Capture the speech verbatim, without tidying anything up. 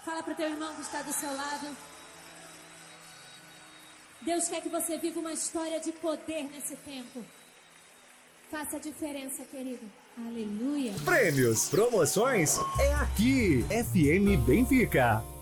Fala para o teu irmão que está do seu lado. Deus quer que você viva uma história de poder nesse tempo. Faça a diferença, querido. Aleluia. Prêmios, promoções, é aqui. F M Benfica.